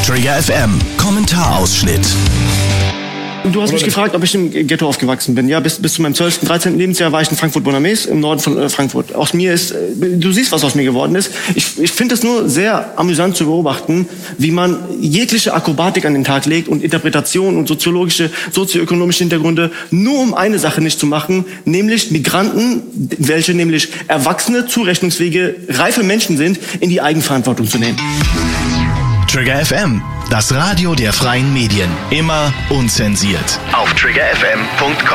Trigger FM Kommentarausschnitt. Du hast mich gefragt, ob ich im Ghetto aufgewachsen bin. Ja, bis zu meinem 12., 13. Lebensjahr war ich in Frankfurt-Bonames, im Norden von Frankfurt. Aus mir ist, du siehst, was aus mir geworden ist. Ich finde es nur sehr amüsant zu beobachten, wie man jegliche Akrobatik an den Tag legt und Interpretation und sozioökonomische Hintergründe, nur um eine Sache nicht zu machen, nämlich Migranten, welche nämlich erwachsene, zurechnungsfähige, reife Menschen sind, in die Eigenverantwortung zu nehmen. Trigger FM, das Radio der freien Medien. Immer unzensiert. Auf triggerfm.com.